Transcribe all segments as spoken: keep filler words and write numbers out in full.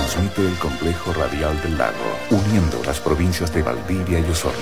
Transmite el complejo radial del lago, uniendo las provincias de Valdivia y Osorno.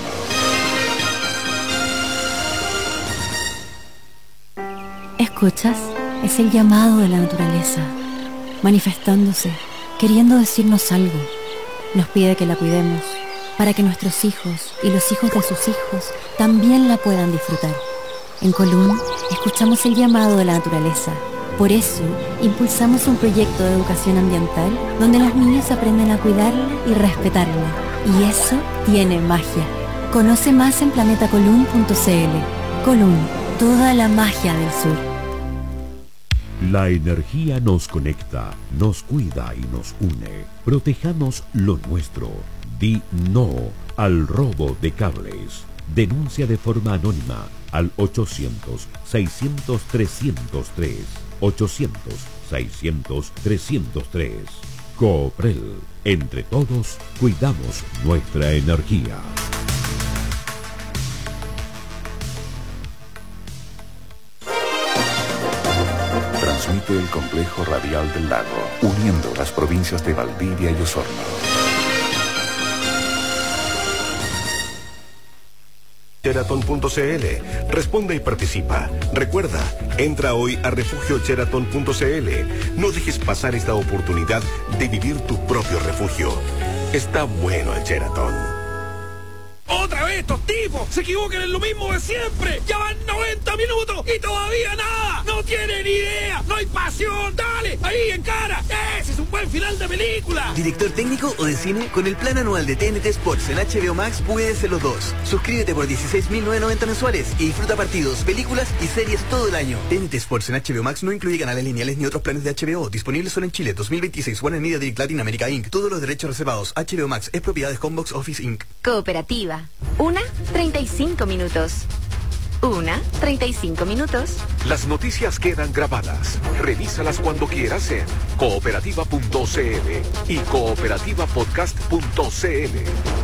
¿Escuchas? Es el llamado de la naturaleza, manifestándose, queriendo decirnos algo. Nos pide que la cuidemos, para que nuestros hijos y los hijos de sus hijos también la puedan disfrutar. En Colún, escuchamos el llamado de la naturaleza. Por eso, impulsamos un proyecto de educación ambiental donde los niños aprenden a cuidarla y respetarla. Y eso tiene magia. Conoce más en planeta colún punto c l. Colún, toda la magia del sur. La energía nos conecta, nos cuida y nos une. Protejamos lo nuestro. Di no al robo de cables. Denuncia de forma anónima al ochocientos, seiscientos, trescientos tres. ochocientos, seiscientos, trescientos tres. Cooprel. Entre todos, cuidamos nuestra energía. Transmite el complejo radial del lago, uniendo las provincias de Valdivia y Osorno. Sheraton punto c l. Responde y participa. Recuerda, entra hoy a refugio sheraton punto c l. No dejes pasar esta oportunidad de vivir tu propio refugio. Está bueno el Sheraton. ¡Otra vez estos tipos! ¡Se equivocan en lo mismo de siempre! ¡Ya van noventa minutos y todavía nada! ¡No tienen idea! ¡No hay pasión! ¡Dale! ¡Ahí, en cara! ¡Ese es un buen final de película! ¿Director técnico o de cine? Con el plan anual de T N T Sports en H B O Max puedes ser los dos. Suscríbete por dieciséis mil novecientos noventa mensuales y disfruta partidos, películas y series todo el año. T N T Sports en H B O Max no incluye canales lineales ni otros planes de H B O. Disponibles solo en Chile. dos mil veintiséis. Warner Media Direct Latin America incorporated. Todos los derechos reservados. H B O Max es propiedad de Homebox Office incorporated. Cooperativa. Una, treinta y cinco minutos. Una, treinta y cinco minutos. Las noticias quedan grabadas. Revísalas cuando quieras en cooperativa punto c l y cooperativa podcast punto c l.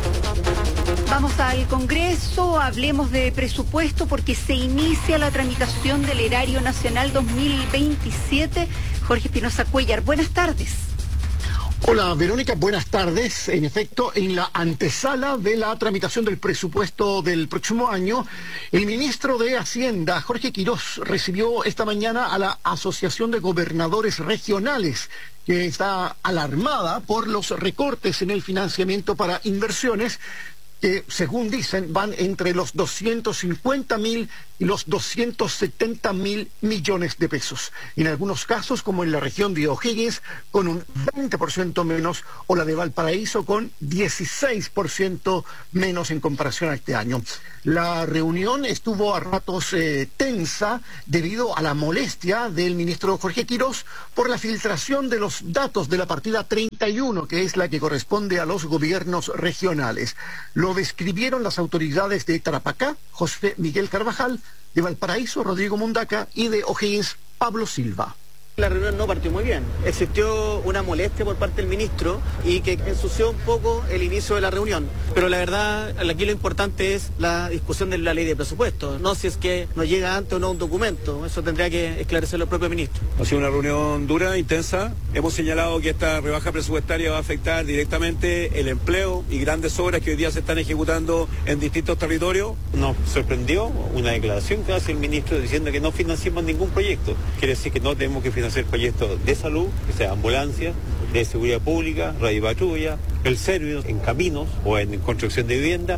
Vamos al Congreso, hablemos de presupuesto porque se inicia la tramitación del Erario Nacional dos mil veintisiete. Jorge Espinosa Cuellar, buenas tardes. Hola Verónica, buenas tardes. En efecto, en la antesala de la tramitación del presupuesto del próximo año, el ministro de Hacienda, Jorge Quirós, recibió esta mañana a la Asociación de Gobernadores Regionales, que está alarmada por los recortes en el financiamiento para inversiones, que según dicen van entre los doscientos cincuenta mil y los doscientos setenta mil millones de pesos. En algunos casos, como en la región de O'Higgins, con un veinte por ciento menos, o la de Valparaíso con dieciséis por ciento menos en comparación a este año. La reunión estuvo a ratos eh, tensa debido a la molestia del ministro Jorge Quirós por la filtración de los datos de la partida treinta y uno, que es la que corresponde a los gobiernos regionales. Lo describieron las autoridades de Tarapacá, José Miguel Carvajal, de Valparaíso, Rodrigo Mundaca, y de O'Higgins, Pablo Silva. La reunión no partió muy bien. Existió una molestia por parte del ministro y que ensució un poco el inicio de la reunión. Pero la verdad, aquí lo importante es la discusión de la ley de presupuesto, no si es que nos llega antes o no un documento. Eso tendría que esclarecerlo el propio ministro. Ha sido una reunión dura, intensa. Hemos señalado que esta rebaja presupuestaria va a afectar directamente el empleo y grandes obras que hoy día se están ejecutando en distintos territorios. Nos sorprendió una declaración que hace el ministro diciendo que no financiamos ningún proyecto. Quiere decir que no tenemos que financiar hacer proyectos de salud, que sea ambulancia, de seguridad pública, radio patrulla, el servicio en caminos o en construcción de vivienda.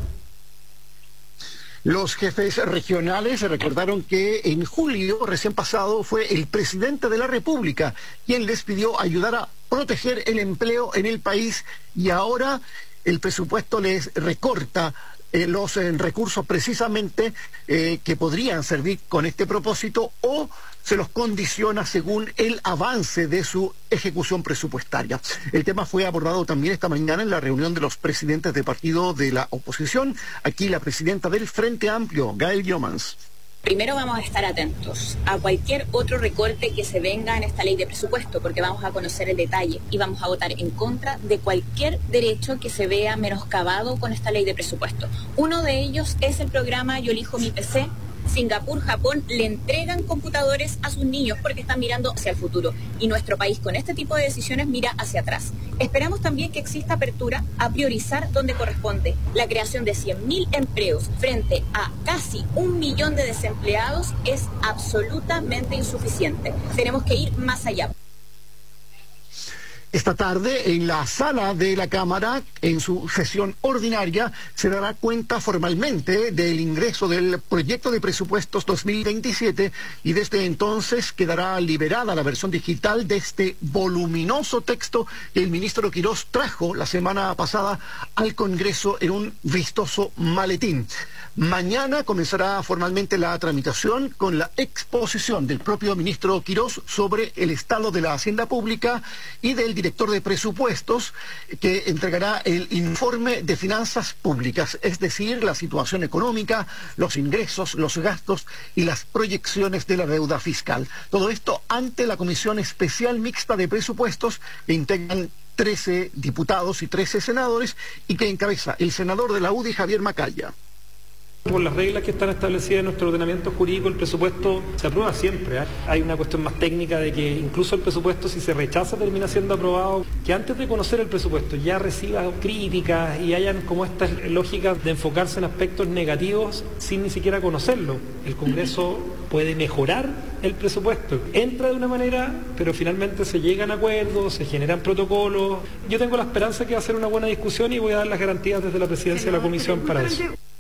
Los jefes regionales recordaron que en julio recién pasado fue el presidente de la República quien les pidió ayudar a proteger el empleo en el país, y ahora el presupuesto les recorta eh, los eh, recursos precisamente eh, que podrían servir con este propósito, o se los condiciona según el avance de su ejecución presupuestaria. El tema fue abordado también esta mañana en la reunión de los presidentes de partido de la oposición. Aquí la presidenta del Frente Amplio, Gael Jomans. Primero vamos a estar atentos a cualquier otro recorte que se venga en esta ley de presupuesto, porque vamos a conocer el detalle y vamos a votar en contra de cualquier derecho que se vea menoscabado con esta ley de presupuesto. Uno de ellos es el programa Yo Elijo Mi P C, Singapur, Japón le entregan computadores a sus niños porque están mirando hacia el futuro. Y nuestro país con este tipo de decisiones mira hacia atrás. Esperamos también que exista apertura a priorizar donde corresponde. La creación de cien mil empleos frente a casi un millón de desempleados es absolutamente insuficiente. Tenemos que ir más allá. Esta tarde, en la sala de la Cámara, en su sesión ordinaria, se dará cuenta formalmente del ingreso del proyecto de presupuestos dos mil veintisiete y desde entonces quedará liberada la versión digital de este voluminoso texto que el ministro Quirós trajo la semana pasada al Congreso en un vistoso maletín. Mañana comenzará formalmente la tramitación con la exposición del propio ministro Quirós sobre el estado de la hacienda pública y del director de presupuestos, que entregará el informe de finanzas públicas, es decir, la situación económica, los ingresos, los gastos y las proyecciones de la deuda fiscal. Todo esto ante la Comisión Especial Mixta de Presupuestos, que integran trece diputados y trece senadores y que encabeza el senador de la U D I, Javier Macaya. Por las reglas que están establecidas en nuestro ordenamiento jurídico, el presupuesto se aprueba siempre, ¿eh? Hay una cuestión más técnica de que incluso el presupuesto, si se rechaza, termina siendo aprobado. Que antes de conocer el presupuesto ya reciba críticas y hayan como estas lógicas de enfocarse en aspectos negativos sin ni siquiera conocerlo. El Congreso puede mejorar el presupuesto. Entra de una manera, pero finalmente se llegan a acuerdos, se generan protocolos. Yo tengo la esperanza que va a ser una buena discusión y voy a dar las garantías desde la presidencia de la Comisión para eso.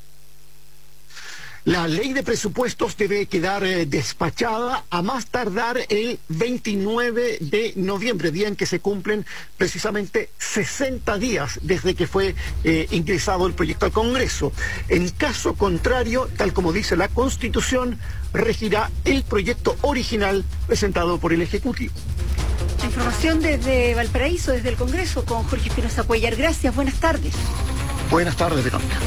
La ley de presupuestos debe quedar eh, despachada a más tardar el veintinueve de noviembre, día en que se cumplen precisamente sesenta días desde que fue eh, ingresado el proyecto al Congreso. En caso contrario, tal como dice la Constitución, regirá el proyecto original presentado por el Ejecutivo. La información desde Valparaíso, desde el Congreso, con Jorge Espinosa Cuellar. Gracias, buenas tardes. Buenas tardes, Verónica.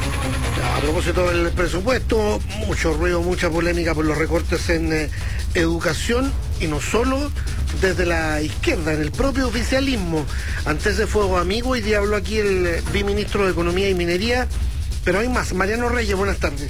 A propósito del presupuesto, mucho ruido, mucha polémica por los recortes en eh, educación, y no solo desde la izquierda, en el propio oficialismo. Ante ese fuego amigo, hoy día habló aquí el eh, viceministro de Economía y Minería, pero hay más. Mariano Reyes, buenas tardes.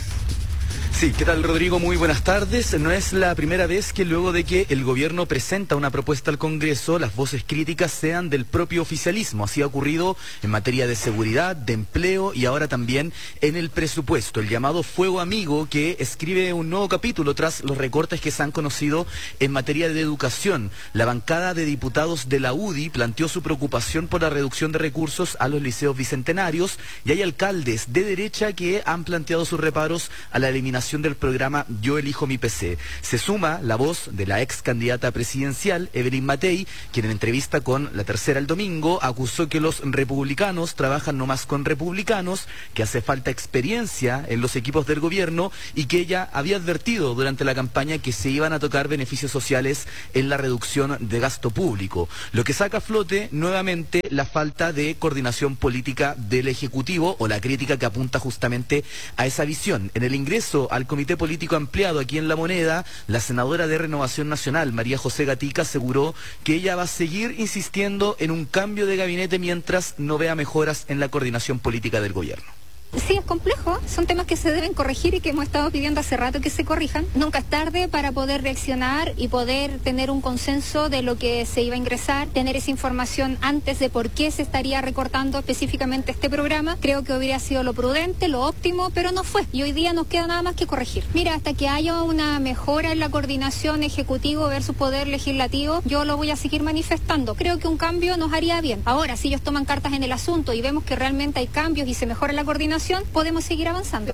Sí, ¿qué tal, Rodrigo? Muy buenas tardes. No es la primera vez que luego de que el gobierno presenta una propuesta al Congreso, las voces críticas sean del propio oficialismo. Así ha ocurrido en materia de seguridad, de empleo y ahora también en el presupuesto. El llamado fuego amigo, que escribe un nuevo capítulo tras los recortes que se han conocido en materia de educación. La bancada de diputados de la U D I planteó su preocupación por la reducción de recursos a los liceos bicentenarios, y hay alcaldes de derecha que han planteado sus reparos a la eliminación del programa Yo Elijo Mi P C. Se suma la voz de la ex candidata presidencial, Evelyn Matei, quien en entrevista con La Tercera el domingo acusó que los republicanos trabajan nomás con republicanos, que hace falta experiencia en los equipos del gobierno y que ella había advertido durante la campaña que se iban a tocar beneficios sociales en la reducción de gasto público, lo que saca a flote nuevamente la falta de coordinación política del Ejecutivo, o la crítica que apunta justamente a esa visión. En el ingreso al Comité Político Ampliado aquí en La Moneda, la senadora de Renovación Nacional, María José Gatica, aseguró que ella va a seguir insistiendo en un cambio de gabinete mientras no vea mejoras en la coordinación política del gobierno. Sí, es complejo, son temas que se deben corregir y que hemos estado pidiendo hace rato que se corrijan. Nunca es tarde para poder reaccionar y poder tener un consenso de lo que se iba a ingresar, tener esa información antes de por qué se estaría recortando específicamente este programa. Creo que hubiera sido lo prudente, lo óptimo, pero no fue. Y hoy día nos queda nada más que corregir. Mira, hasta que haya una mejora en la coordinación ejecutivo versus poder legislativo, yo lo voy a seguir manifestando. Creo que un cambio nos haría bien. Ahora, si ellos toman cartas en el asunto y vemos que realmente hay cambios y se mejora la coordinación, podemos seguir avanzando.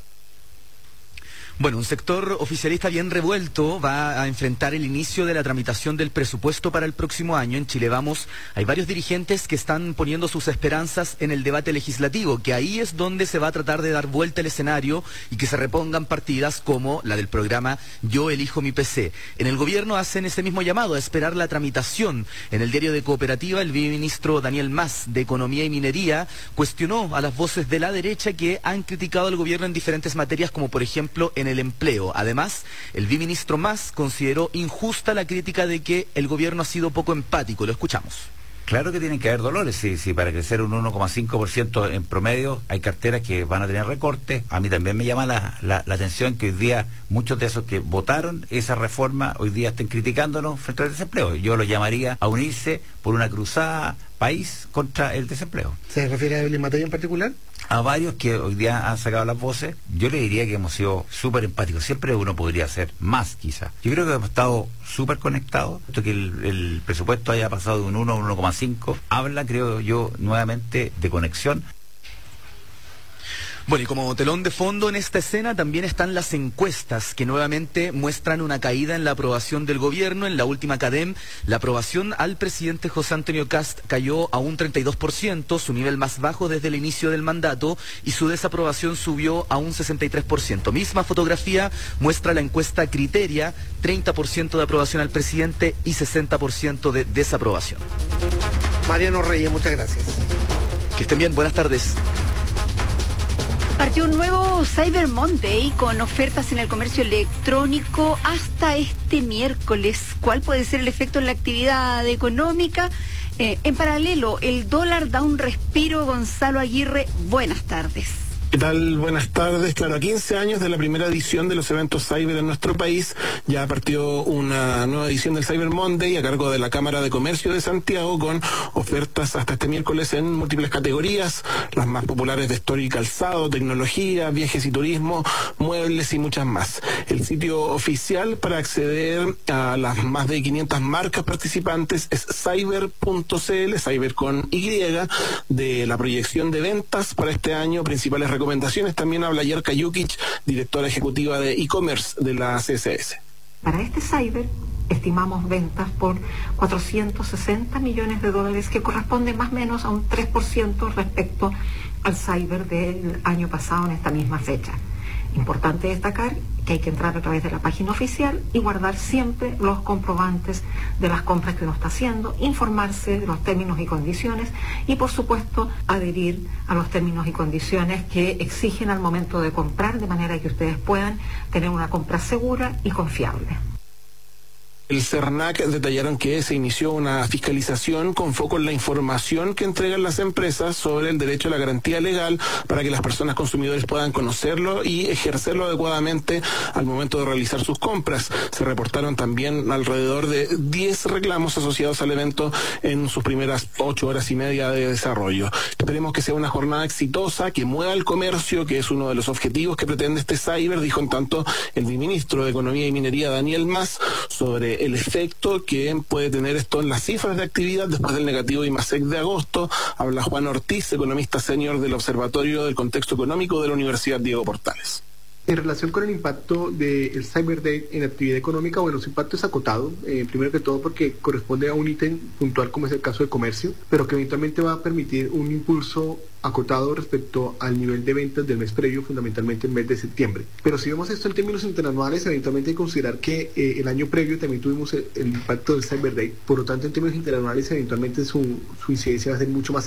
Bueno, un sector oficialista bien revuelto va a enfrentar el inicio de la tramitación del presupuesto para el próximo año. En Chile Vamos hay varios dirigentes que están poniendo sus esperanzas en el debate legislativo, que ahí es donde se va a tratar de dar vuelta el escenario y que se repongan partidas como la del programa Yo Elijo Mi P C. En el gobierno hacen ese mismo llamado a esperar la tramitación. En el diario de Cooperativa, el viceministro Daniel Mas, de Economía y Minería, cuestionó a las voces de la derecha que han criticado al gobierno en diferentes materias, como por ejemplo en el empleo. Además, el viceministro Mas consideró injusta la crítica de que el gobierno ha sido poco empático. Lo escuchamos. Claro que tienen que haber dolores, si, si para crecer un uno coma cinco por ciento en promedio hay carteras que van a tener recortes. A mí también me llama la, la, la atención que hoy día muchos de esos que votaron esa reforma hoy día estén criticándonos frente al desempleo. Yo lo llamaría a unirse por una cruzada país contra el desempleo. ¿Se refiere a Evelyn Matei en particular? A varios que hoy día han sacado las voces, yo le diría que hemos sido súper empáticos. Siempre uno podría hacer más, quizás. Yo creo que hemos estado súper conectados. Esto que el, el presupuesto haya pasado de un uno a un uno coma cinco, habla, creo yo, nuevamente de conexión. Bueno, y como telón de fondo en esta escena también están las encuestas que nuevamente muestran una caída en la aprobación del gobierno. En la última CADEM, la aprobación al presidente José Antonio Kast cayó a un treinta y dos por ciento, su nivel más bajo desde el inicio del mandato, y su desaprobación subió a un sesenta y tres por ciento. Misma fotografía muestra la encuesta Criteria, treinta por ciento de aprobación al presidente y sesenta por ciento de desaprobación. Mariano Reyes, muchas gracias. Que estén bien, buenas tardes. Partió un nuevo Cyber Monday con ofertas en el comercio electrónico hasta este miércoles. ¿Cuál puede ser el efecto en la actividad económica? Eh, en paralelo, el dólar da un respiro. Gonzalo Aguirre, buenas tardes. ¿Qué tal? Buenas tardes. Claro, a quince años de la primera edición de los eventos Cyber en nuestro país, ya partió una nueva edición del Cyber Monday a cargo de la Cámara de Comercio de Santiago, con ofertas hasta este miércoles en múltiples categorías, las más populares de vestuario y calzado, tecnología, viajes y turismo, muebles y muchas más. El sitio oficial para acceder a las más de quinientas marcas participantes es cyber punto c l, cyber con Y, de la proyección de ventas para este año, principales recomendaciones. También habla Yerka Jukic, directora ejecutiva de e-commerce de la C S S. Para este cyber estimamos ventas por cuatrocientos sesenta millones de dólares, que corresponde más o menos a un tres por ciento respecto al cyber del año pasado en esta misma fecha. Importante destacar que hay que entrar a través de la página oficial y guardar siempre los comprobantes de las compras que uno está haciendo, informarse de los términos y condiciones y, por supuesto, adherir a los términos y condiciones que exigen al momento de comprar, de manera que ustedes puedan tener una compra segura y confiable. El CERNAC detallaron que se inició una fiscalización con foco en la información que entregan las empresas sobre el derecho a la garantía legal, para que las personas consumidores puedan conocerlo y ejercerlo adecuadamente al momento de realizar sus compras. Se reportaron también alrededor de diez reclamos asociados al evento en sus primeras ocho horas y media de desarrollo. Esperemos que sea una jornada exitosa, que mueva el comercio, que es uno de los objetivos que pretende este Cyber, dijo en tanto el ministro de Economía y Minería, Daniel Mas, sobre el efecto que puede tener esto en las cifras de actividad después del negativo IMASEC de agosto. Habla Juan Ortiz, economista senior del Observatorio del Contexto Económico de la Universidad Diego Portales. En relación con el impacto del Cyber Day en la actividad económica, bueno, su impacto es acotado, eh, primero que todo porque corresponde a un ítem puntual como es el caso de comercio, pero que eventualmente va a permitir un impulso acotado respecto al nivel de ventas del mes previo, fundamentalmente el mes de septiembre. Pero si vemos esto en términos interanuales, eventualmente hay que considerar que eh, el año previo también tuvimos el, el impacto del Cyber Day, por lo tanto en términos interanuales eventualmente su, su incidencia va a ser mucho más